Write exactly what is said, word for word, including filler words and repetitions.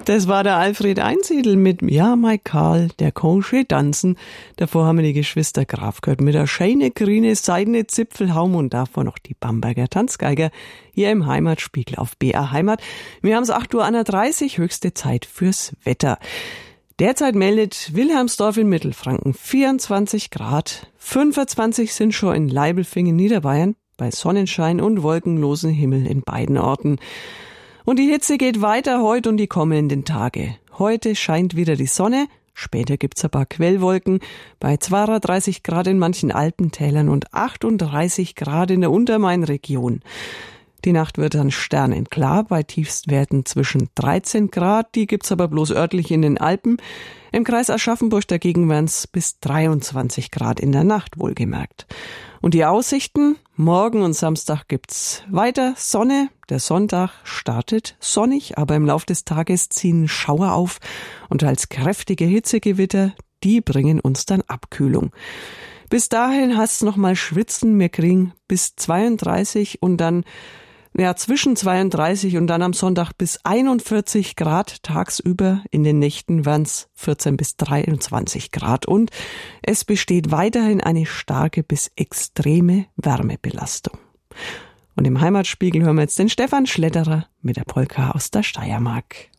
Das war der Alfred Einsiedel mit Ja, mein Karl, der kann schön tanzen. Davor haben wir die Geschwister Graf gehört mit der schöne grüne seidene Zipfelhaum und davor noch die Bamberger Tanzgeiger hier im Heimatspiegel auf B R Heimat. Wir haben es acht Uhr dreißig, höchste Zeit fürs Wetter. Derzeit meldet Wilhelmsdorf in Mittelfranken vierundzwanzig Grad, fünfundzwanzig sind schon in Leibelfingen, Niederbayern, bei Sonnenschein und wolkenlosem Himmel in beiden Orten. Und die Hitze geht weiter heute und die kommenden Tage. Heute scheint wieder die Sonne, später gibt's ein paar Quellwolken, bei zweiunddreißig Grad in manchen Alpentälern und achtunddreißig Grad in der Untermain-Region. Die Nacht wird dann sternenklar, bei Tiefstwerten zwischen dreizehn Grad, die gibt's aber bloß örtlich in den Alpen. Im Kreis Aschaffenburg dagegen wären's bis dreiundzwanzig Grad in der Nacht, wohlgemerkt. Und die Aussichten? Morgen und Samstag gibt's weiter Sonne. Der Sonntag startet sonnig, aber im Lauf des Tages ziehen Schauer auf und als kräftige Hitzegewitter, die bringen uns dann Abkühlung. Bis dahin heißt's noch mal schwitzen. Wir kriegen bis zweiunddreißig und dann ja, zwischen zweiunddreißig und dann am Sonntag bis einundvierzig Grad tagsüber. In den Nächten wären's vierzehn bis dreiundzwanzig Grad. Und es besteht weiterhin eine starke bis extreme Wärmebelastung. Und im Heimatspiegel hören wir jetzt den Stefan Schletterer mit der Polka aus der Steiermark.